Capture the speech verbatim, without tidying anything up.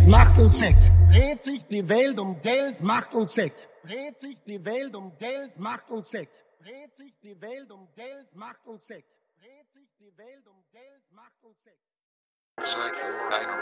Macht und Sex. Dreht sich die Welt um Geld, Macht und Sex. Dreht sich die Welt um Geld, Macht und Sex. Dreht sich die Welt um Geld, Macht und Sex. Dreht sich die Welt um Geld, Macht und Sex.